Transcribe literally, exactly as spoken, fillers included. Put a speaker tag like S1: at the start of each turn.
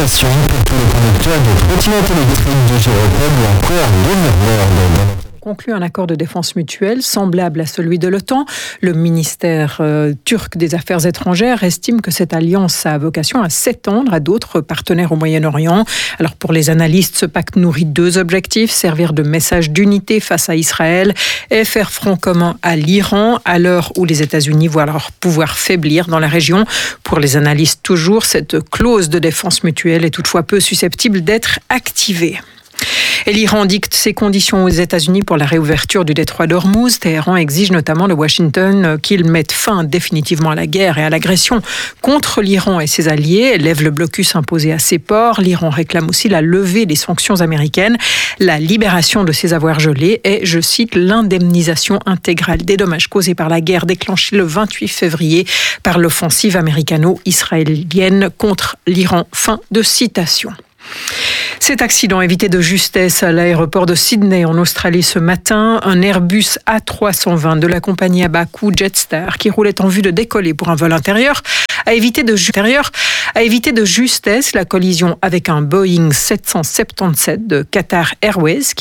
S1: simulation pour tous les conducteurs de trottinettes électriques, de gyropode ou encore d'hoverboard.
S2: Conclut un accord de défense mutuelle semblable à celui de l'OTAN. Le ministère euh, turc des Affaires étrangères estime que cette alliance a vocation à s'étendre à d'autres partenaires au Moyen-Orient. Alors pour les analystes, ce pacte nourrit deux objectifs, servir de message d'unité face à Israël et faire front commun à l'Iran à l'heure où les États-Unis voient leur pouvoir faiblir dans la région. Pour les analystes toujours, cette clause de défense mutuelle est toutefois peu susceptible d'être activée. Et l'Iran dicte ses conditions aux États-Unis pour la réouverture du détroit d'Ormuz. Téhéran exige notamment de Washington qu'il mette fin définitivement à la guerre et à l'agression contre l'Iran et ses alliés, lève le blocus imposé à ses ports. L'Iran réclame aussi la levée des sanctions américaines, la libération de ses avoirs gelés et, je cite, l'indemnisation intégrale des dommages causés par la guerre déclenchée le vingt-huit février par l'offensive américano-israélienne contre l'Iran. Fin de citation. Cet accident évité de justesse à l'aéroport de Sydney en Australie ce matin. Un Airbus A trois cent vingt de la compagnie à bas coût Jetstar qui roulait en vue de décoller pour un vol intérieur a évité de, ju- a évité de justesse la collision avec un Boeing sept cent soixante-dix-sept de Qatar Airways